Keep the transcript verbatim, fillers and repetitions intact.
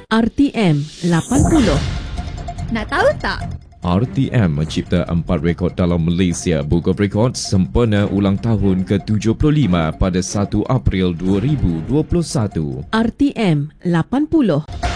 R T M lapan puluh. Nak tahu tak? R T M mencipta empat rekod dalam Malaysia Book of Records sempena ulang tahun ke tujuh puluh lima pada satu April dua ribu dua puluh satu. R T M lapan puluh.